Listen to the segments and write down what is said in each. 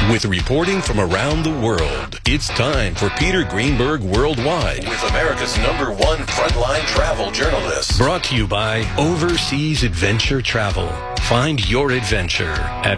With reporting from around the world, it's time for Peter Greenberg Worldwide with America's #1 frontline travel journalist. Brought to you by Overseas Adventure Travel. Find your adventure at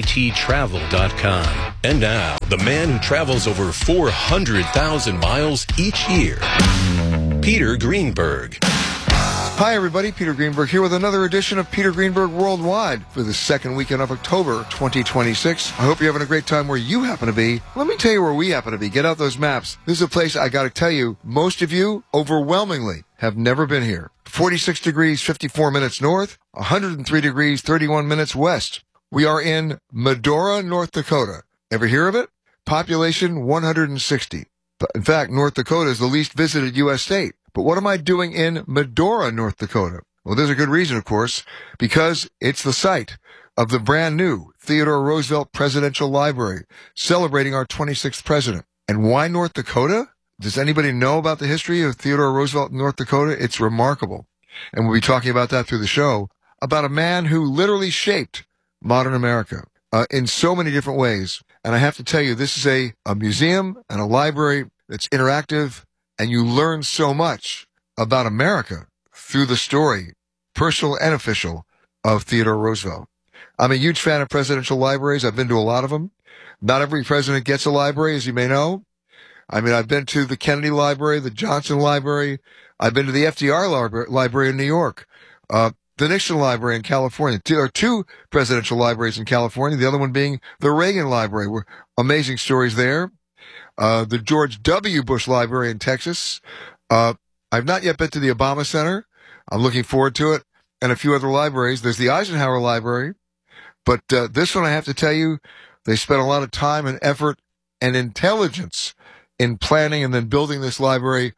oattravel.com. And now, the man who travels over 400,000 miles each year, Peter Greenberg. Hi, everybody. Peter Greenberg here with another edition of Peter Greenberg Worldwide for the second weekend of October 2026. I hope you're having a great time where you happen to be. Let me tell you where we happen to be. Get out those maps. This is a place I got to tell you, most of you overwhelmingly have never been here. 46 degrees, 54 minutes north, 103 degrees, 31 minutes west. We are in Medora, North Dakota. Ever hear of it? Population 160. In fact, North Dakota is the least visited U.S. state. But what am I doing in Medora, North Dakota? Well, there's a good reason, of course, because it's the site of the brand new Theodore Roosevelt Presidential Library, celebrating our 26th president. And why North Dakota? Does anybody know about the history of Theodore Roosevelt in North Dakota? It's remarkable. And we'll be talking about that through the show, about a man who literally shaped modern America in so many different ways. And I have to tell you, this is a museum and a library that's interactive, and you learn so much about America through the story, personal and official, of Theodore Roosevelt. I'm a huge fan of presidential libraries. I've been to a lot of them. Not every president gets a library, as you may know. I mean, I've been to the Kennedy Library, the Johnson Library. I've been to the FDR Library in New York, the Nixon Library in California. There are two presidential libraries in California, the other one being the Reagan Library. Amazing stories there. The George W. Bush Library in Texas. I've not yet been to the Obama Center. I'm looking forward to it. And a few other libraries. There's the Eisenhower Library. But this one, I have to tell you, they spent a lot of time and effort and intelligence in planning and then building this library.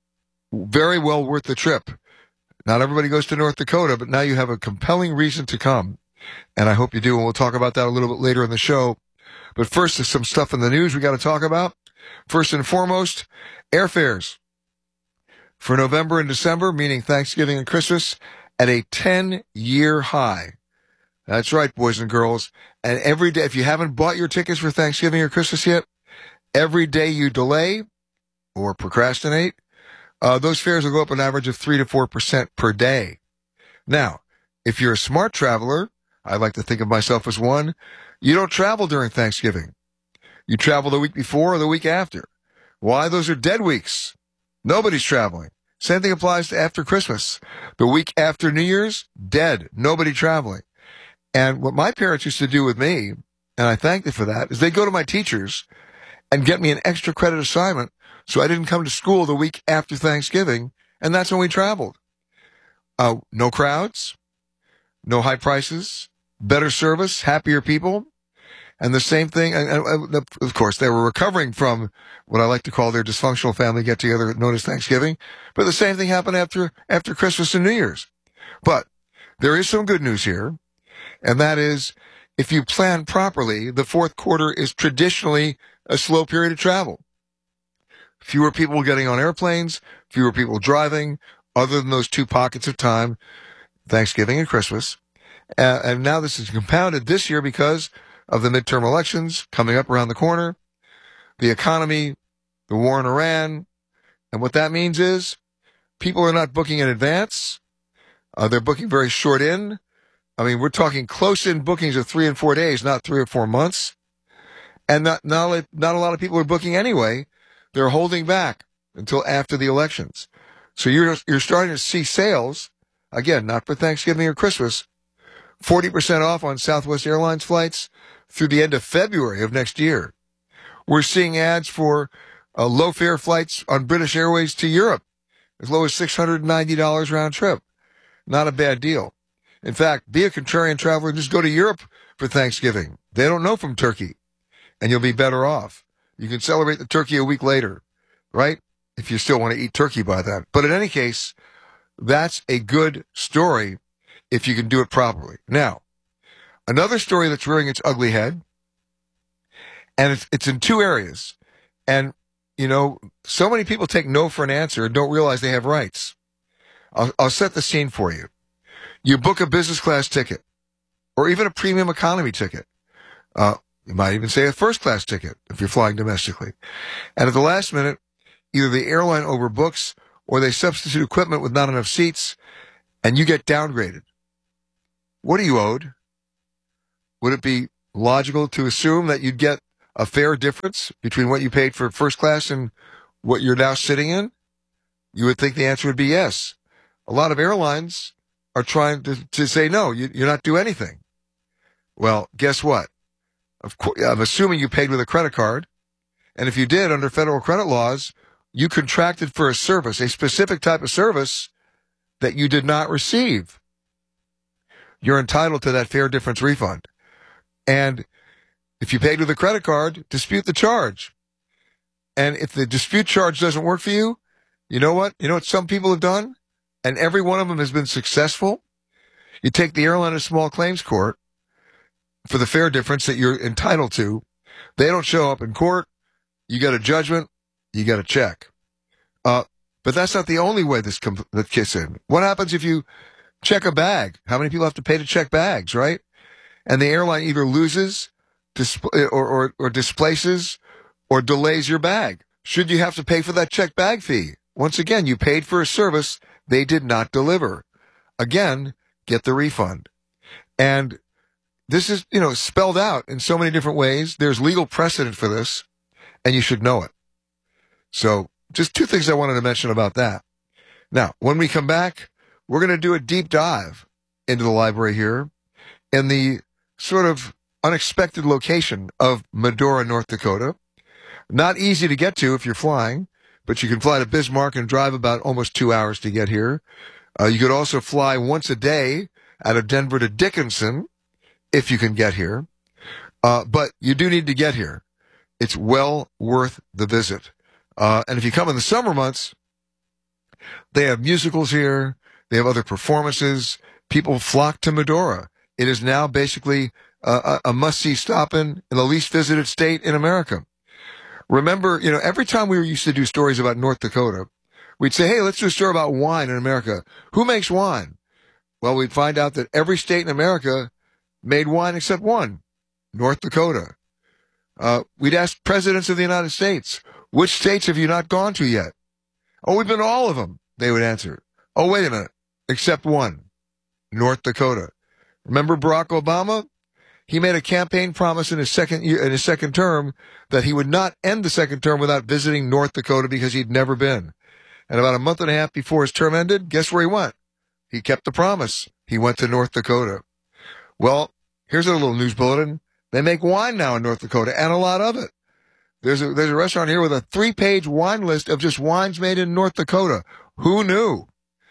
Very well worth the trip. Not everybody goes to North Dakota, but now you have a compelling reason to come. And I hope you do. And we'll talk about that a little bit later in the show. But first, there's some stuff in the news we got to talk about. First and foremost, airfares for November and December, meaning Thanksgiving and Christmas, at a 10-year high. That's right, boys and girls. And every day, if you haven't bought your tickets for Thanksgiving or Christmas yet, every day you delay or procrastinate, those fares will go up an average of 3 to 4% per day. Now, if you're a smart traveler, I like to think of myself as one, you don't travel during Thanksgiving. You travel the week before or the week after. Why? Those are dead weeks. Nobody's traveling. Same thing applies to after Christmas. The week after New Year's, dead. Nobody traveling. And what my parents used to do with me, and I thank them for that, is they go to my teachers and get me an extra credit assignment so I didn't come to school the week after Thanksgiving, and that's when we traveled. No crowds, no high prices, better service, happier people. And the same thing, and of course, they were recovering from what I like to call their dysfunctional family get-together known as Thanksgiving. But the same thing happened after Christmas and New Year's. But there is some good news here, and that is, if you plan properly, the fourth quarter is traditionally a slow period of travel. Fewer people getting on airplanes, fewer people driving, other than those two pockets of time, Thanksgiving and Christmas. And now this is compounded this year because of the midterm elections coming up around the corner, the economy, the war in Iran. And what that means is people are not booking in advance. They're booking very short in. I mean, we're talking close in bookings of 3 and 4 days, not 3 or 4 months. And not a lot of people are booking anyway. They're holding back until after the elections. So you're starting to see sales, again, not for Thanksgiving or Christmas, 40% off on Southwest Airlines flights through the end of February of next year. We're seeing ads for low-fare flights on British Airways to Europe, as low as $690 round trip. Not a bad deal. In fact, be a contrarian traveler and just go to Europe for Thanksgiving. They don't know from Turkey, and you'll be better off. You can celebrate the turkey a week later, right? If you still want to eat turkey by then. But in any case, that's a good story if you can do it properly. Now, another story that's rearing its ugly head, and it's in two areas. And, you know, so many people take no for an answer and don't realize they have rights. I'll set the scene for you. You book a business class ticket or even a premium economy ticket. You might even say a first-class ticket if you're flying domestically. And at the last minute, either the airline overbooks or they substitute equipment with not enough seats, and you get downgraded. What are you owed? Would it be logical to assume that you'd get a fair difference between what you paid for first class and what you're now sitting in? You would think the answer would be yes. A lot of airlines are trying to say, no, you're not due anything. Well, guess what? Of course, I'm assuming you paid with a credit card. And if you did, under federal credit laws, you contracted for a service, a specific type of service that you did not receive. You're entitled to that fair difference refund. And if you paid with a credit card, dispute the charge. And if the dispute charge doesn't work for you, you know what? You know what some people have done? And every one of them has been successful? You take the airline to small claims court for the fair difference that you're entitled to. They don't show up in court. You get a judgment. You get a check. But that's not the only way that kicks in. What happens if you check a bag? How many people have to pay to check bags, right? And the airline either loses or displaces or delays your bag. Should you have to pay for that checked bag fee? Once again, you paid for a service they did not deliver. Again, get the refund. And this is, spelled out in so many different ways. There's legal precedent for this, and you should know it. So just two things I wanted to mention about that. Now, when we come back, we're going to do a deep dive into the library here in the sort of unexpected location of Medora, North Dakota. Not easy to get to if you're flying, but you can fly to Bismarck and drive about almost 2 hours to get here. You could also fly once a day out of Denver to Dickinson if you can get here. But you do need to get here. It's well worth the visit. And if you come in the summer months, they have musicals here. They have other performances. People flock to Medora. It is now basically a must-see stop in the least visited state in America. Remember, every time we used to do stories about North Dakota, we'd say, hey, let's do a story about wine in America. Who makes wine? Well, we'd find out that every state in America made wine except one, North Dakota. We'd ask presidents of the United States, which states have you not gone to yet? Oh, we've been to all of them, they would answer. Oh, wait a minute, except one, North Dakota. Remember Barack Obama? He made a campaign promise in his second term that he would not end the second term without visiting North Dakota because he'd never been. And about a month and a half before his term ended, guess where he went? He kept the promise. He went to North Dakota. Well, here's a little news bulletin. They make wine now in North Dakota, and a lot of it. There's a restaurant here with a 3-page wine list of just wines made in North Dakota. Who knew?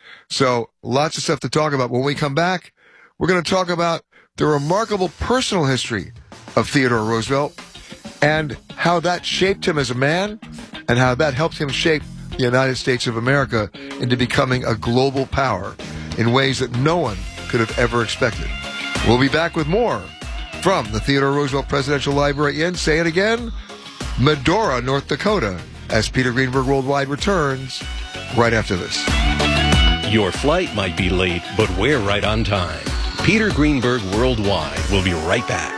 So lots of stuff to talk about. When we come back, we're going to talk about the remarkable personal history of Theodore Roosevelt and how that shaped him as a man and how that helped him shape the United States of America into becoming a global power in ways that no one could have ever expected. We'll be back with more from the Theodore Roosevelt Presidential Library in, say it again, Medora, North Dakota, as Peter Greenberg Worldwide returns right after this. Your flight might be late, but we're right on time. Peter Greenberg Worldwide will be right back.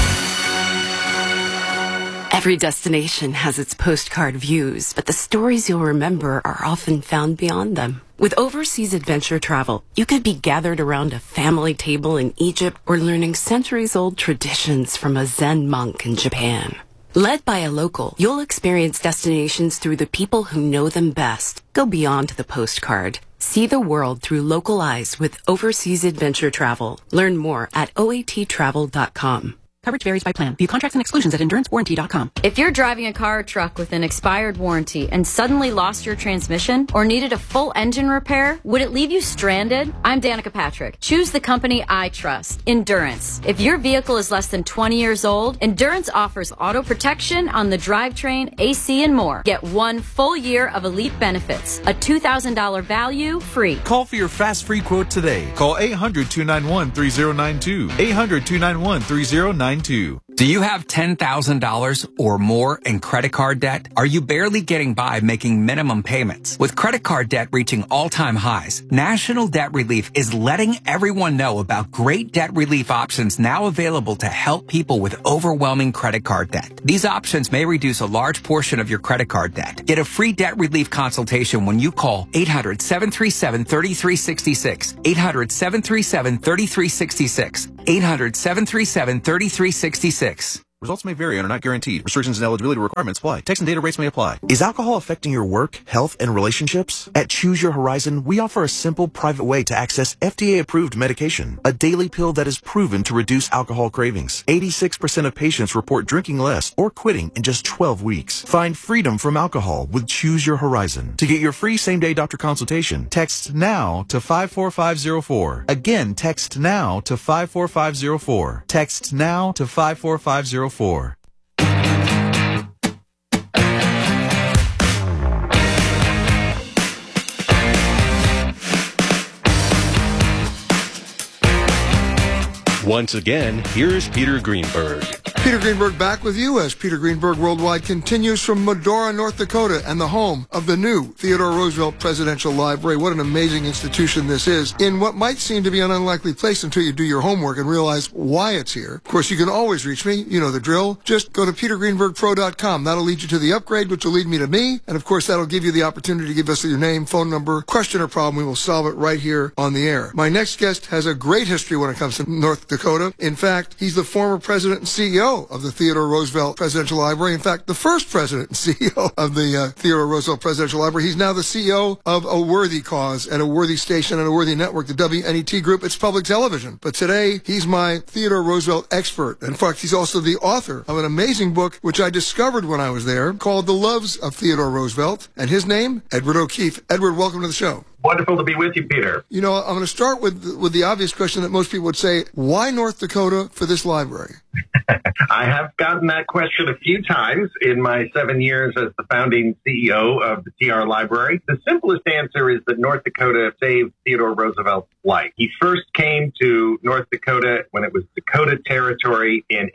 Every destination has its postcard views, but the stories you'll remember are often found beyond them. With overseas adventure travel, you could be gathered around a family table in Egypt or learning centuries-old traditions from a Zen monk in Japan. Led by a local, you'll experience destinations through the people who know them best. Go beyond the postcard. See the world through local eyes with overseas adventure travel. Learn more at oattravel.com. Coverage varies by plan. View contracts and exclusions at endurancewarranty.com. If you're driving a car or truck with an expired warranty and suddenly lost your transmission or needed a full engine repair, would it leave you stranded? I'm Danica Patrick. Choose the company I trust, Endurance. If your vehicle is less than 20 years old, Endurance offers auto protection on the drivetrain, AC, and more. Get 1 full year of elite benefits, a $2,000 value free. Call for your fast free quote today. Call 800-291-3092. 800-291-3092. Do you have $10,000 or more in credit card debt? Are you barely getting by making minimum payments? With credit card debt reaching all-time highs, National Debt Relief is letting everyone know about great debt relief options now available to help people with overwhelming credit card debt. These options may reduce a large portion of your credit card debt. Get a free debt relief consultation when you call 800-737-3366, 800-737-3366, 800-737-3366. Results may vary and are not guaranteed. Restrictions and eligibility requirements apply. Text and data rates may apply. Is alcohol affecting your work, health, and relationships? At Choose Your Horizon, we offer a simple, private way to access FDA-approved medication, a daily pill that is proven to reduce alcohol cravings. 86% of patients report drinking less or quitting in just 12 weeks. Find freedom from alcohol with Choose Your Horizon. To get your free same-day doctor consultation, text NOW to 54504. Again, text NOW to 54504. Text NOW to 54504. Once again, here's Peter Greenberg. Peter Greenberg back with you as Peter Greenberg Worldwide continues from Medora, North Dakota, and the home of the new Theodore Roosevelt Presidential Library. What an amazing institution this is, in what might seem to be an unlikely place until you do your homework and realize why it's here. Of course, you can always reach me. You know the drill. Just go to petergreenbergpro.com. That'll lead you to the upgrade, which will lead me to me. And of course, that'll give you the opportunity to give us your name, phone number, question or problem. We will solve it right here on the air. My next guest has a great history when it comes to North Dakota. In fact, he's the former president and CEO of the Theodore Roosevelt Presidential Library. In fact, the first president and CEO of the Theodore Roosevelt Presidential Library. He's now the CEO of a worthy cause and a worthy station and a worthy network, the WNET Group. It's public television. But today, he's my Theodore Roosevelt expert. In fact, he's also the author of an amazing book, which I discovered when I was there, called The Loves of Theodore Roosevelt. And his name, Edward O'Keefe. Edward, welcome to the show. Wonderful to be with you, Peter. You know, I'm going to start with the obvious question that most people would say, why North Dakota for this library? I have gotten that question a few times in my 7 years as the founding CEO of the TR Library. The simplest answer is that North Dakota saved Theodore Roosevelt's life. He first came to North Dakota when it was Dakota Territory in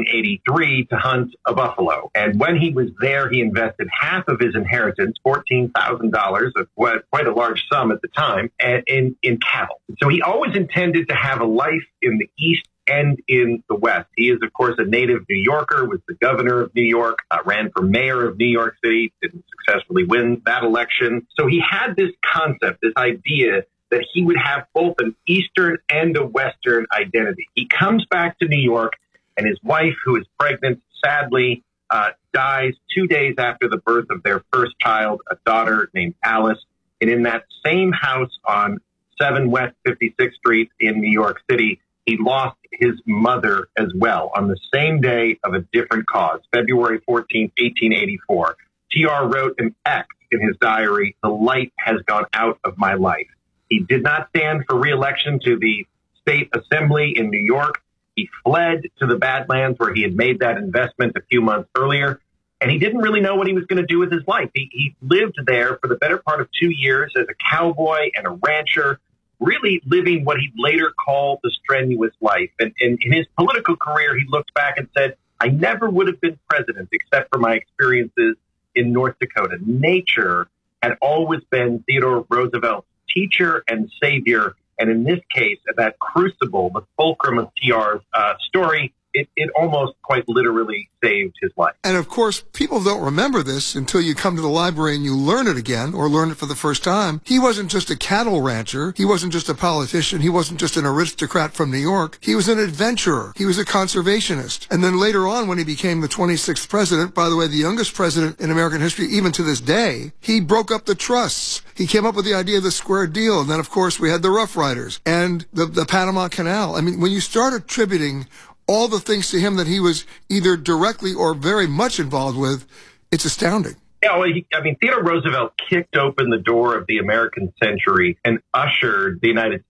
1883 to hunt a buffalo. And when he was there, he invested half of his inheritance, $14,000, quite a large sum at the time, in cattle. So he always intended to have a life in the East and in the West. He is, of course, a native New Yorker, was the governor of New York, ran for mayor of New York City, didn't successfully win that election. So he had this concept, this idea that he would have both an Eastern and a Western identity. He comes back to New York, and his wife, who is pregnant, sadly dies 2 days after the birth of their first child, a daughter named Alice. And in that same house on 7 West 56th Street in New York City, he lost his mother as well on the same day of a different cause, February 14th, 1884. TR wrote an X in his diary, "The light has gone out of my life." He did not stand for re-election to the state assembly in New York. He fled to the Badlands where he had made that investment a few months earlier. And he didn't really know what he was going to do with his life. He lived there for the better part of 2 years as a cowboy and a rancher, really living what he'd later call the strenuous life. And in his political career, he looked back and said, I never would have been president except for my experiences in North Dakota. Nature had always been Theodore Roosevelt's teacher and savior. And in this case, that crucible, the fulcrum of TR's story, it almost quite literally saved his life. And of course, people don't remember this until you come to the library and you learn it again or learn it for the first time. He wasn't just a cattle rancher. He wasn't just a politician. He wasn't just an aristocrat from New York. He was an adventurer. He was a conservationist. And then later on, when he became the 26th president, by the way, the youngest president in American history, even to this day, he broke up the trusts. He came up with the idea of the square deal. And then, of course, we had the Rough Riders and the Panama Canal. I mean, when you start attributing all the things to him that he was either directly or very much involved with, it's astounding. Yeah, well, Theodore Roosevelt kicked open the door of the American century and ushered the United States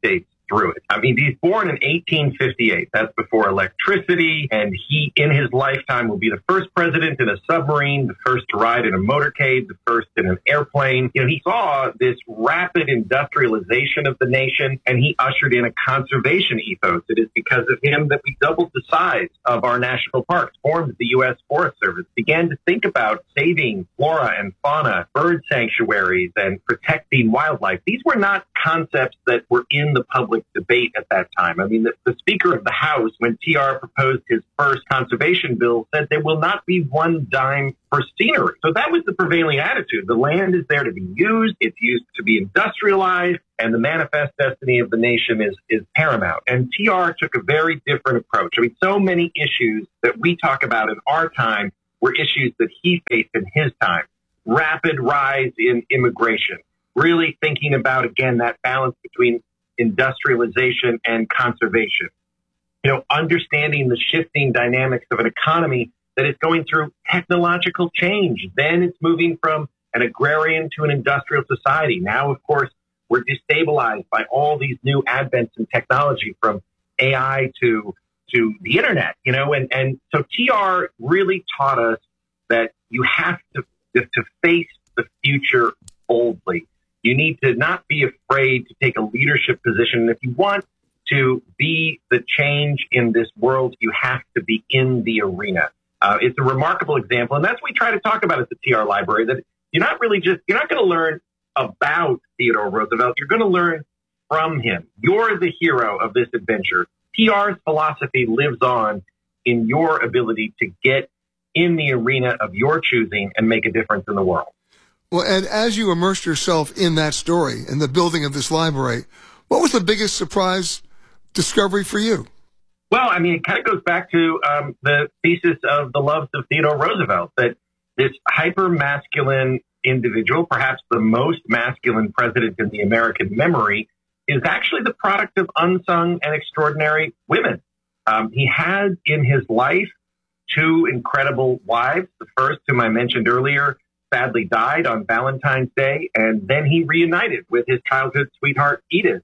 through it. I mean, he's born in 1858. That's before electricity. And he, in his lifetime, will be the first president in a submarine, the first to ride in a motorcade, the first in an airplane. You know, he saw this rapid industrialization of the nation, and he ushered in a conservation ethos. It is because of him that we doubled the size of our national parks, formed the U.S. Forest Service, began to think about saving flora and fauna, bird sanctuaries, and protecting wildlife. These were not concepts that were in the public debate at that time. I mean, the Speaker of the House, when TR proposed his first conservation bill, said there will not be one dime for scenery. So that was the prevailing attitude. The land is there to be used. It's used to be industrialized, and the manifest destiny of the nation is paramount. And TR took a very different approach. I mean, so many issues that we talk about in our time were issues that he faced in his time. Rapid rise in immigration, really thinking about, again, that balance between industrialization and conservation. You know, understanding the shifting dynamics of an economy that is going through technological change. Then it's moving from an agrarian to an industrial society. Now, of course, we're destabilized by all these new advents in technology, from AI to the internet, you know, and so TR really taught us that you have to face the future boldly. You need to not be afraid to take a leadership position. And if you want to be the change in this world, you have to be in the arena. It's a remarkable example. And that's what we try to talk about at the TR Library, that you're not going to learn about Theodore Roosevelt. You're going to learn from him. You're the hero of this adventure. TR's philosophy lives on in your ability to get in the arena of your choosing and make a difference in the world. Well, Ed, as you immersed yourself in that story and the building of this library, what was the biggest surprise discovery for you? Well, I mean, it kind of goes back to the thesis of The Loves of Theodore Roosevelt, that this hyper-masculine individual, perhaps the most masculine president in the American memory, is actually the product of unsung and extraordinary women. He had in his life two incredible wives. The first, whom I mentioned earlier, sadly died on Valentine's Day, and then he reunited with his childhood sweetheart, Edith,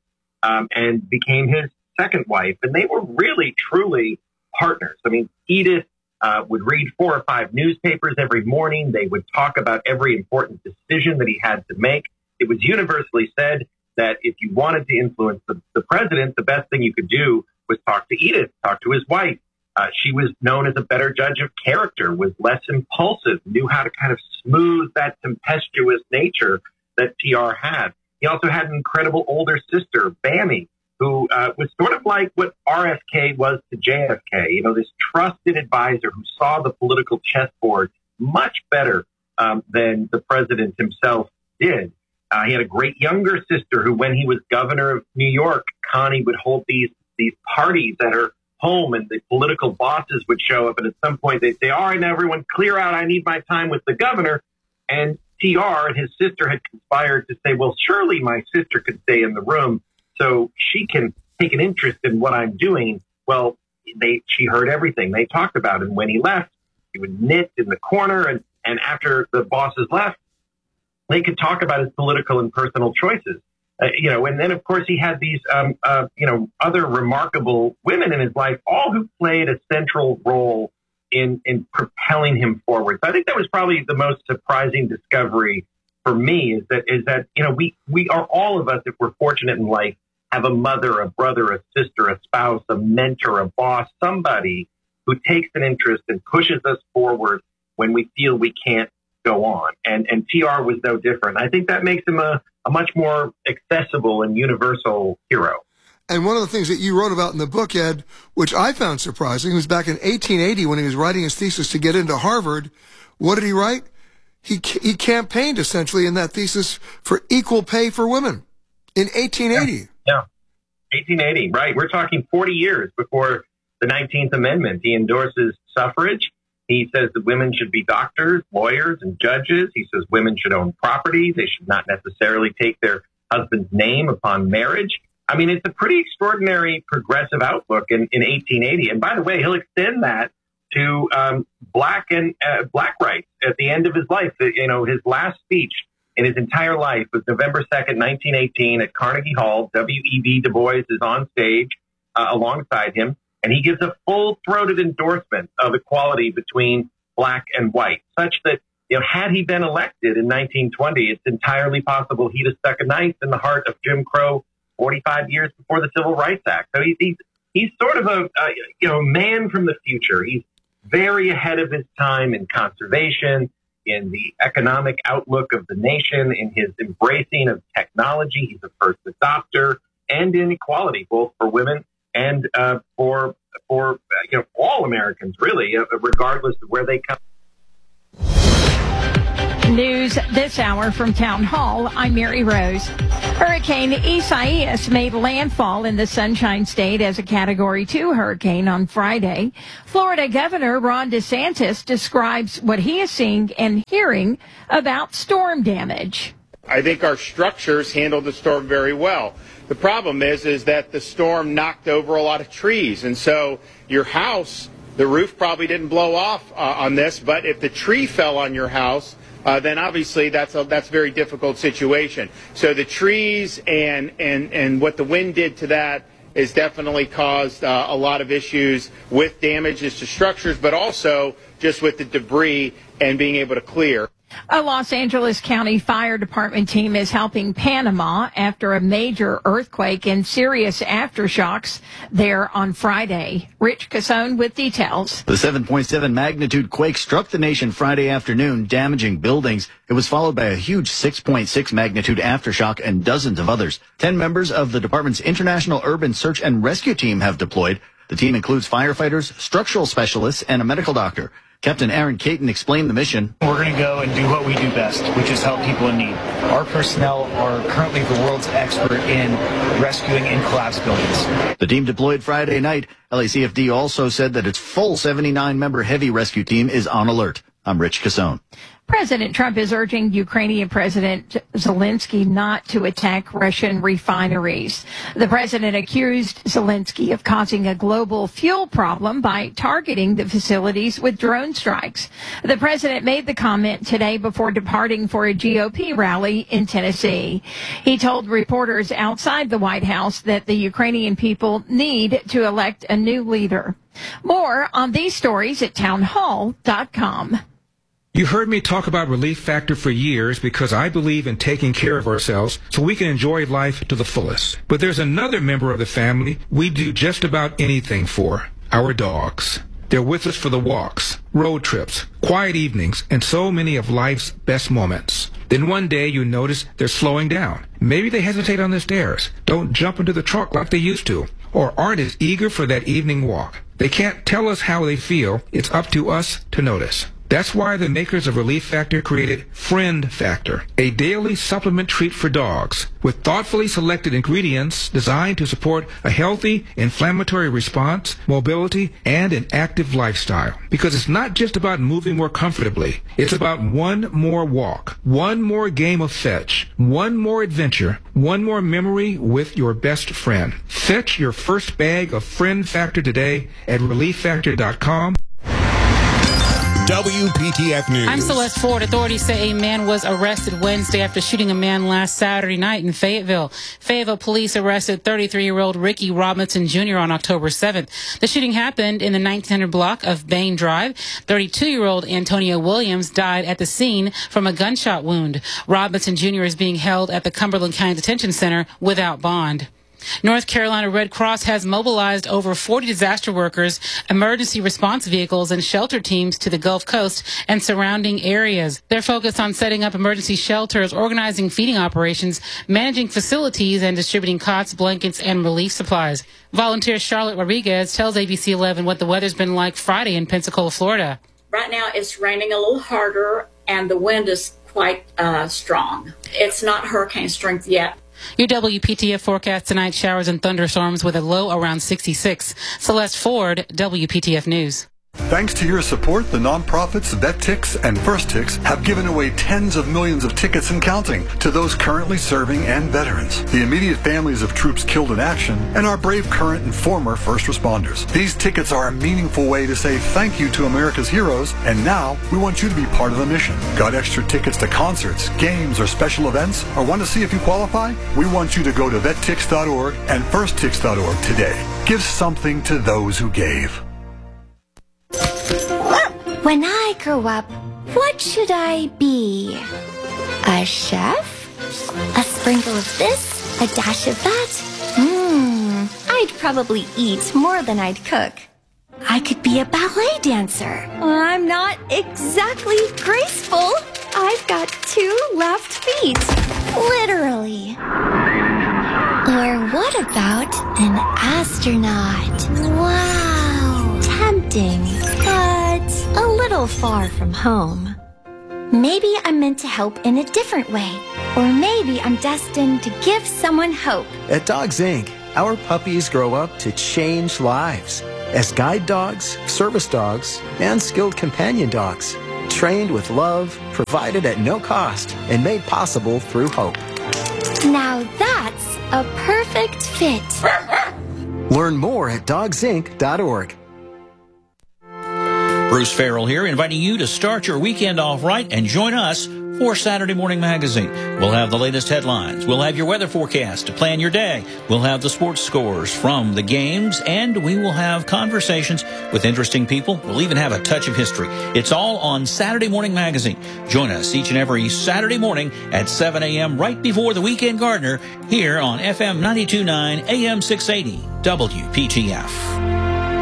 and became his second wife. And they were really, truly partners. I mean, Edith would read 4 or 5 newspapers every morning. They would talk about every important decision that he had to make. It was universally said that if you wanted to influence the president, the best thing you could do was talk to Edith, talk to his wife. She was known as a better judge of character, was less impulsive, knew how to kind of smooth that tempestuous nature that TR had. He also had an incredible older sister, Bammy, who was sort of like what RFK was to JFK, you know, this trusted advisor who saw the political chessboard much better than the president himself did. He had a great younger sister who, when he was governor of New York, Connie would hold these parties at her home, and the political bosses would show up, and at some point they'd say, all right, now everyone clear out, I need my time with the governor. And TR and his sister had conspired to say, well, surely my sister could stay in the room so she can take an interest in what I'm doing. Well, she heard everything they talked about, and when he left, he would knit in the corner, and after the bosses left, they could talk about his political and personal choices. You know, and then, of course, he had these, other remarkable women in his life, all who played a central role in propelling him forward. So I think that was probably the most surprising discovery for me, is that, you know, we are, all of us, if we're fortunate in life, have a mother, a brother, a sister, a spouse, a mentor, a boss, somebody who takes an interest and pushes us forward when we feel we can't go on. And TR was no different. I think that makes him a much more accessible and universal hero. And one of the things that you wrote about in the book, Ed, which I found surprising, was back in 1880 when he was writing his thesis to get into Harvard. What did he write? He campaigned essentially in that thesis for equal pay for women in 1880. Yeah, 1880, right. We're talking 40 years before the 19th Amendment. He endorses suffrage. He says that women should be doctors, lawyers, and judges. He says women should own property. They should not necessarily take their husband's name upon marriage. I mean, it's a pretty extraordinary progressive outlook in 1880. And by the way, he'll extend that to black rights at the end of his life. You know, his last speech in his entire life was November 2nd, 1918 at Carnegie Hall. W.E.B. Du Bois is on stage alongside him, and he gives a full-throated endorsement of equality between black and white, such that, had he been elected in 1920, it's entirely possible he'd have stuck a knife in the heart of Jim Crow 45 years before the Civil Rights Act. So he's sort of a man from the future. He's very ahead of his time in conservation, in the economic outlook of the nation, in his embracing of technology. He's a first adopter, and in equality, both for women and for all Americans, really, regardless of where they come. News this hour from Town Hall. I'm Mary Rose. Hurricane Isaias made landfall in the Sunshine State as a Category 2 hurricane on Friday. Florida Governor Ron DeSantis describes what he is seeing and hearing about storm damage. I think our structures handled the storm very well. The problem is that the storm knocked over a lot of trees, and so your house, the roof probably didn't blow off on this, but if the tree fell on your house, then obviously that's a very difficult situation. So the trees and what the wind did to that has definitely caused a lot of issues with damages to structures, but also just with the debris and being able to clear. A Los Angeles County Fire Department team is helping Panama after a major earthquake and serious aftershocks there on Friday. Rich Casone with details. The 7.7 magnitude quake struck the nation Friday afternoon, damaging buildings. It was followed by a huge 6.6 magnitude aftershock and dozens of others. 10 members of the department's International Urban Search and Rescue Team have deployed. The team includes firefighters, structural specialists, and a medical doctor. Captain Aaron Caton explained the mission. We're going to go and do what we do best, which is help people in need. Our personnel are currently the world's expert in rescuing in collapsed buildings. The team deployed Friday night. LACFD also said that its full 79-member heavy rescue team is on alert. I'm Rich Casone. President Trump is urging Ukrainian President Zelensky not to attack Russian refineries. The president accused Zelensky of causing a global fuel problem by targeting the facilities with drone strikes. The president made the comment today before departing for a GOP rally in Tennessee. He told reporters outside the White House that the Ukrainian people need to elect a new leader. More on these stories at townhall.com. You heard me talk about Relief Factor for years because I believe in taking care of ourselves so we can enjoy life to the fullest. But there's another member of the family we do just about anything for, our dogs. They're with us for the walks, road trips, quiet evenings, and so many of life's best moments. Then one day you notice they're slowing down. Maybe they hesitate on the stairs, don't jump into the trunk like they used to, or aren't as eager for that evening walk. They can't tell us how they feel. It's up to us to notice. That's why the makers of Relief Factor created Friend Factor, a daily supplement treat for dogs with thoughtfully selected ingredients designed to support a healthy inflammatory response, mobility, and an active lifestyle. Because it's not just about moving more comfortably. It's about one more walk, one more game of fetch, one more adventure, one more memory with your best friend. Fetch your first bag of Friend Factor today at ReliefFactor.com. WPTF News. I'm Celeste Ford. Authorities say a man was arrested Wednesday after shooting a man last Saturday night in Fayetteville. Fayetteville police arrested 33-year-old Ricky Robinson Jr. on October 7th. The shooting happened in the 1900 block of Bain Drive. 32-year-old Antonio Williams died at the scene from a gunshot wound. Robinson Jr. is being held at the Cumberland County Detention Center without bond. North Carolina Red Cross has mobilized over 40 disaster workers, emergency response vehicles, and shelter teams to the Gulf Coast and surrounding areas. They're focused on setting up emergency shelters, organizing feeding operations, managing facilities, and distributing cots, blankets, and relief supplies. Volunteer Charlotte Rodriguez tells ABC 11 what the weather's been like Friday in Pensacola, Florida. Right now it's raining a little harder, and the wind is quite strong. It's not hurricane strength yet. Your WPTF forecast tonight, showers and thunderstorms with a low around 66. Celeste Ford, WPTF News. Thanks to your support, the nonprofits VetTix and FirstTix have given away tens of millions of tickets and counting to those currently serving and veterans, the immediate families of troops killed in action, and our brave current and former first responders. These tickets are a meaningful way to say thank you to America's heroes, and now we want you to be part of the mission. Got extra tickets to concerts, games, or special events, or want to see if you qualify? We want you to go to vettix.org and firsttix.org today. Give something to those who gave. When I grow up, what should I be? A chef? A sprinkle of this? A dash of that? I'd probably eat more than I'd cook. I could be a ballet dancer. I'm not exactly graceful. I've got 2 left feet. Literally. Or what about an astronaut? Wow. Tempting, but a little far from home. Maybe I'm meant to help in a different way. Or maybe I'm destined to give someone hope. At Dogs Inc., our puppies grow up to change lives as guide dogs, service dogs, and skilled companion dogs. Trained with love, provided at no cost, and made possible through hope. Now that's a perfect fit. Learn more at dogsinc.org. Bruce Farrell here, inviting you to start your weekend off right and join us for Saturday Morning Magazine. We'll have the latest headlines. We'll have your weather forecast to plan your day. We'll have the sports scores from the games, and we will have conversations with interesting people. We'll even have a touch of history. It's all on Saturday Morning Magazine. Join us each and every Saturday morning at 7 a.m. right before the Weekend Gardener here on FM 92.9 AM 680 WPTF.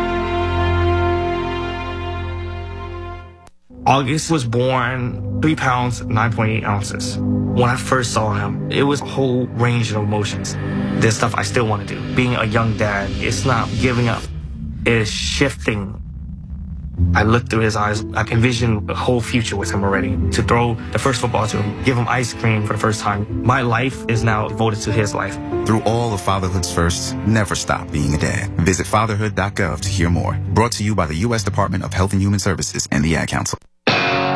August was born 3 pounds, 9.8 ounces. When I first saw him, it was a whole range of emotions. There's stuff I still want to do. Being a young dad, it's not giving up. It's shifting. I looked through his eyes. I envisioned a whole future with him already. To throw the first football to him, give him ice cream for the first time. My life is now devoted to his life. Through all of fatherhood's firsts, never stop being a dad. Visit fatherhood.gov to hear more. Brought to you by the U.S. Department of Health and Human Services and the Ad Council.